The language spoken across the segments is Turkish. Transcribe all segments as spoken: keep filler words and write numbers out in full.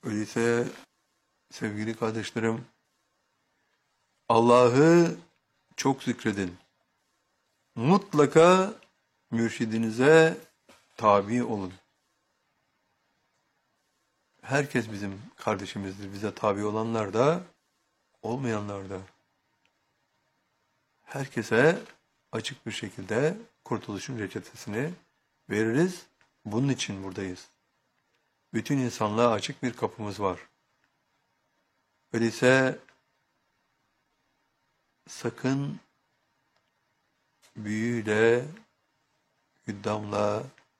Öyleyse sevgili kardeşlerim, Allah'ı çok zikredin. Mutlaka mürşidinize tabi olun. Herkes bizim kardeşimizdir. Bize tabi olanlar da, olmayanlar da. Herkese açık bir şekilde kurtuluşun reçetesini veririz. Bunun için buradayız. Bütün insanlığa açık bir kapımız var. Öyleyse sakın büyüyle, hüddamla,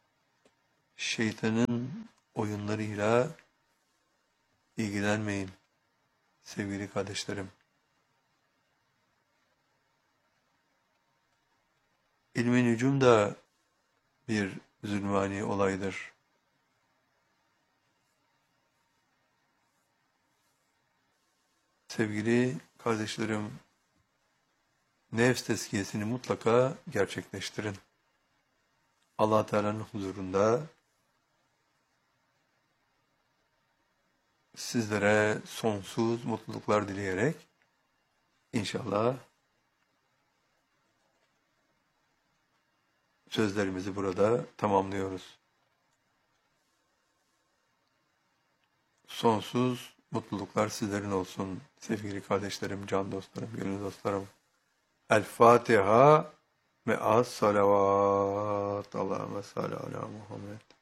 şeytanın oyunlarıyla ilgilenmeyin sevgili kardeşlerim. İlmi nücum da bir zulmani olaydır. Sevgili kardeşlerim, nefs tezkiyesini mutlaka gerçekleştirin. Allah Teala'nın huzurunda sizlere sonsuz mutluluklar dileyerek inşallah sözlerimizi burada tamamlıyoruz. Sonsuz mutluluklar sizlerin olsun sevgili kardeşlerim, can dostlarım, gönül dostlarım. El Fatiha ve as salavat. Allahümme salli ala Muhammed.